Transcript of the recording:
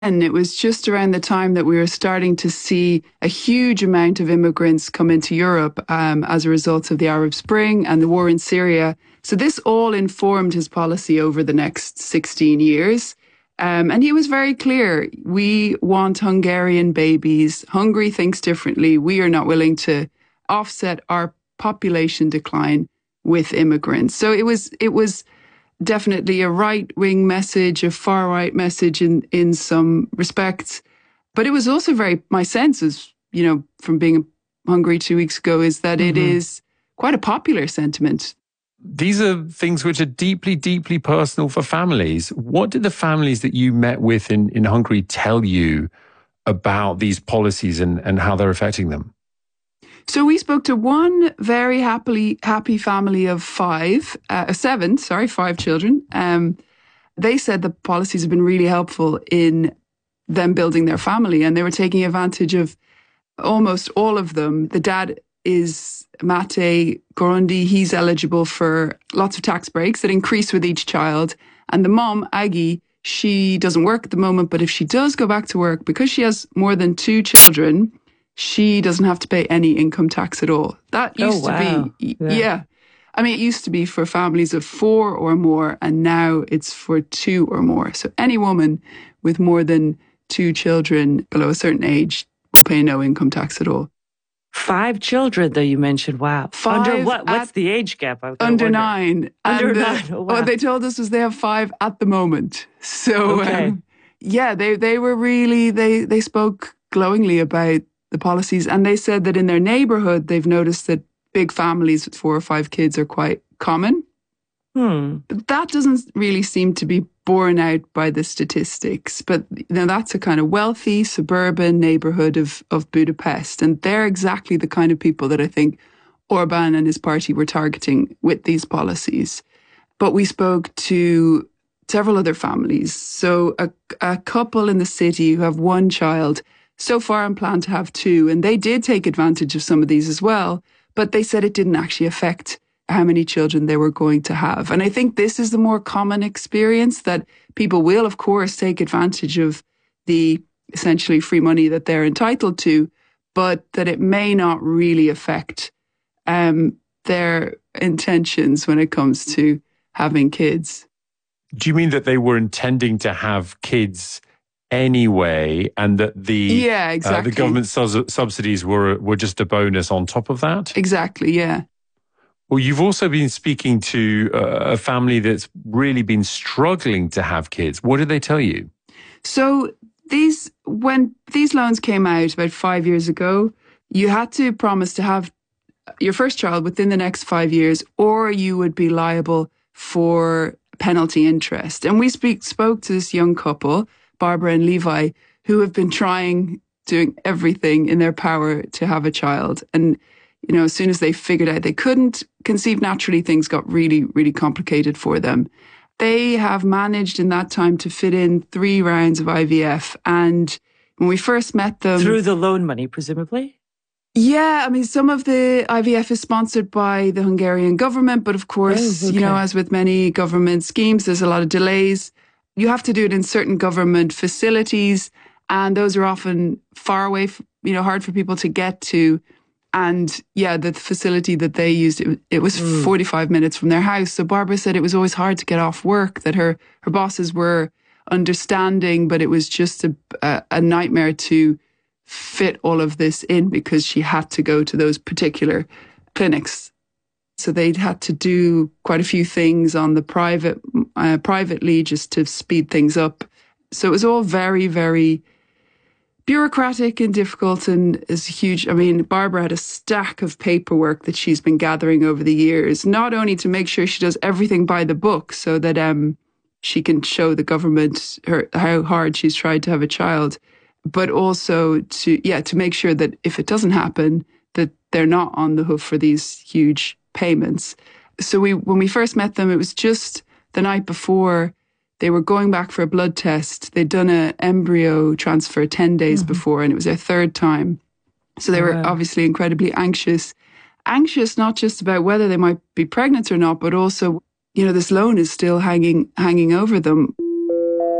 And it was just around the time that we were starting to see a huge amount of immigrants come into Europe as a result of the Arab Spring and the war in Syria. So this all informed his policy over the next 16 years. And he was very clear. We want Hungarian babies. Hungary thinks differently. We are not willing to offset our population decline with immigrants. So it was definitely a right-wing message, a far-right message in some respects. But it was also my sense is, from being in Hungary 2 weeks ago, is that it is quite a popular sentiment. These are things which are deeply, deeply personal for families. What did the families that you met with in Hungary tell you about these policies and how they're affecting them? So we spoke to one very happy family of five children. They said the policies have been really helpful in them building their family, and they were taking advantage of almost all of them. The dad is Mate Gorundi. He's eligible for lots of tax breaks that increase with each child. And the mom, Aggie, she doesn't work at the moment, but if she does go back to work, because she has more than 2 children, she doesn't have to pay any income tax at all. That used to be, yeah. I mean, it used to be for families of 4 or more, and now it's for 2 or more. So any woman with more than 2 children below a certain age will pay no income tax at all. 5 children, though, you mentioned. Wow. 5 under what? What's the age gap? Under 9. Under 9. Oh, wow. What they told us was they have 5 at the moment. So, okay. They were really, they spoke glowingly about the policies. And they said that in their neighborhood, they've noticed that big families with 4 or 5 kids are quite common. But that doesn't really seem to be borne out by the statistics. But that's a kind of wealthy suburban neighborhood of Budapest. And they're exactly the kind of people that I think Orbán and his party were targeting with these policies. But we spoke to several other families. So a couple in the city who have 1 child, so far and plan to have 2. And they did take advantage of some of these as well. But they said it didn't actually affect how many children they were going to have. And I think this is the more common experience, that people will, of course, take advantage of the essentially free money that they're entitled to, but that it may not really affect their intentions when it comes to having kids. Do you mean that they were intending to have kids anyway, and that the government subsidies were just a bonus on top of that? Exactly, yeah. Well, you've also been speaking to a family that's really been struggling to have kids. What did they tell you? So when these loans came out about 5 years ago, you had to promise to have your first child within the next 5 years, or you would be liable for penalty interest. And we spoke to this young couple, Barbara and Levi, who have been doing everything in their power to have a child. And as soon as they figured out they couldn't conceive naturally, things got really, really complicated for them. They have managed in that time to fit in 3 rounds of IVF. And when we first met them... Through the loan money, presumably? Yeah, I mean, some of the IVF is sponsored by the Hungarian government. But of course, as with many government schemes, there's a lot of delays. You have to do it in certain government facilities. And those are often far away, hard for people to get to. And the facility that they used, it was 45 minutes from their house. So Barbara said it was always hard to get off work, that her bosses were understanding, but it was just a nightmare to fit all of this in because she had to go to those particular clinics. So they'd had to do quite a few things on the privately just to speed things up. So it was all very, very bureaucratic and difficult, and is huge. I mean, Barbara had a stack of paperwork that she's been gathering over the years, not only to make sure she does everything by the book so that she can show the government how hard she's tried to have a child, but also to make sure that if it doesn't happen, that they're not on the hook for these huge payments. So when we first met them, it was just the night before. They were going back for a blood test. They'd done an embryo transfer 10 days before, and it was their 3rd time. So they were obviously incredibly anxious. Anxious not just about whether they might be pregnant or not, but also, this loan is still hanging over them.